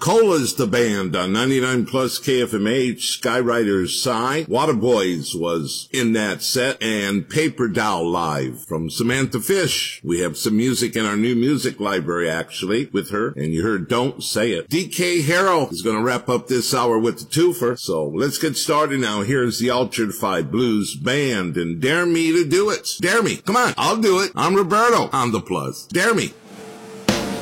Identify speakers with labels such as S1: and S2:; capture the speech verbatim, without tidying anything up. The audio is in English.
S1: Cola's the band on ninety-nine plus K F M H. Skywriter's Sigh. Waterboys was in that set. And Paper Doll live from Samantha Fish. We have some music in our new music library, actually, with her. And you heard Don't Say It. D K Harrow is going to wrap up this hour with the twofer. So let's get started now. Here's the Ultradified Blues Band and Dare Me to Do It. Dare me. Come on. I'll do it. I'm Roberto on the Plus. Dare me.